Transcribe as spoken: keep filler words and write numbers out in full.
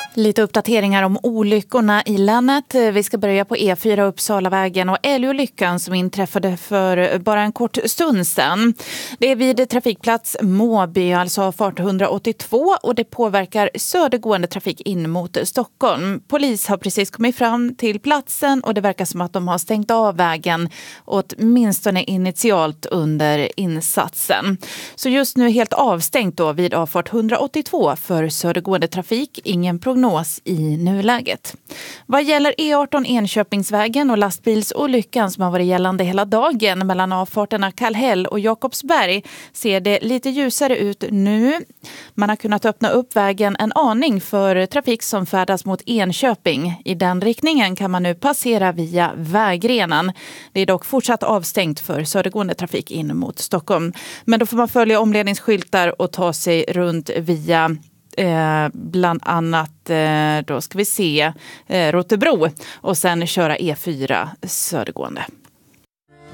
Lite uppdateringar om olyckorna i länet. Vi ska börja på E fyra Uppsalavägen och älgolyckan som inträffade för bara en kort stund sedan. Det är vid trafikplats Måby, alltså fart etthundraåttiotvå, och det påverkar södergående trafik in mot Stockholm. Polis har precis kommit fram till platsen och det verkar som att de har stängt av vägen åtminstone initialt under insatsen. Så just nu helt avstängt då vid avfart etthundraåttiotvå för södergående trafik. Ingen prognos i nuläget. Vad gäller E arton Enköpingsvägen och lastbilsolyckan som har varit gällande hela dagen mellan avfarterna Kallhäll och Jakobsberg ser det lite ljusare ut nu. Man har kunnat öppna upp vägen en aning för trafik som färdas mot Enköping. I den riktningen kan man nu passera via vägrenen. Det är dock fortsatt avstängt för södergående trafik in mot Stockholm. Men då får man följa omledningsskyltar och ta sig runt via Eh, bland annat, eh, då ska vi se, eh, Rotebro och sen köra E fyra södergående.